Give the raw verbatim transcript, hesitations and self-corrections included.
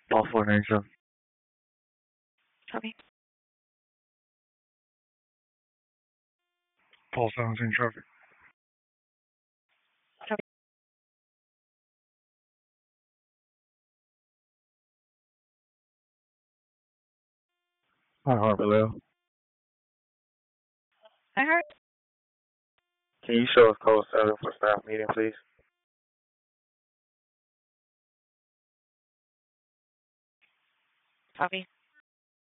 Paul four nine seven. Copy. Paul seventeen traffic. Copy. Hi, Harvey Leo. I heard. Can you show us code seven for staff meeting, please? Copy.